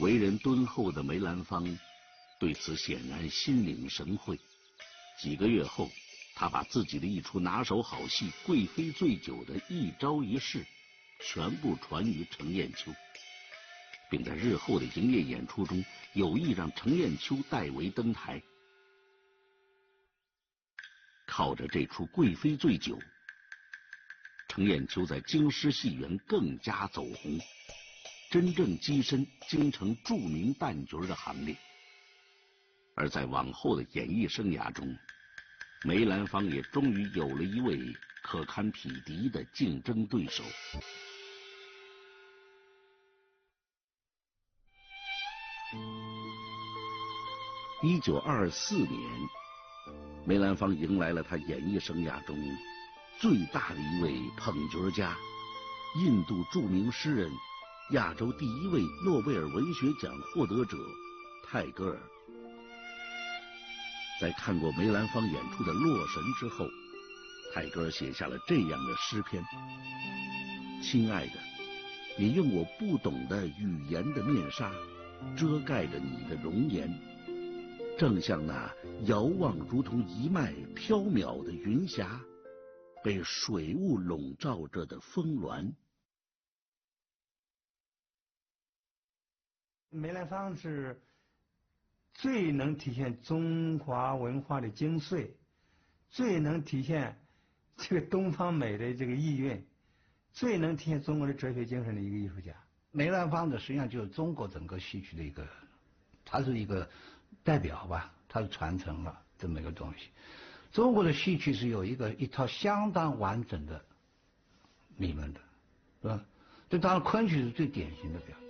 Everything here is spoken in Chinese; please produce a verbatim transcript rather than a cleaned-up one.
为人敦厚的梅兰芳对此显然心领神会。几个月后，他把自己的一出拿手好戏《贵妃醉酒》的一招一式全部传于程砚秋，并在日后的营业演出中有意让程砚秋代为登台。靠着这出《贵妃醉酒》，程砚秋在京师戏园更加走红，真正跻身京城著名旦角的行列。而在往后的演艺生涯中，梅兰芳也终于有了一位可堪匹敌的竞争对手。一九二四年，梅兰芳迎来了他演艺生涯中最大的一位捧角家，印度著名诗人、亚洲第一位诺贝尔文学奖获得者泰戈尔。在看过梅兰芳演出的《洛神》之后，泰戈尔写下了这样的诗篇：亲爱的，你用我不懂的语言的面纱遮盖着你的容颜，正像那遥望如同一脉飘渺的云霞，被水雾笼罩着的峰峦。 梅兰芳是最能体现中华文化的精髓，最能体现这个东方美的这个意蕴，最能体现中国的哲学精神的一个艺术家。 梅兰芳的实际上就是中国整个戏曲的一个，他是一个代表吧，他是传承了这么一个东西。中国的戏曲是有一个一套相当完整的理论的，是吧？这当然昆曲是最典型的表现。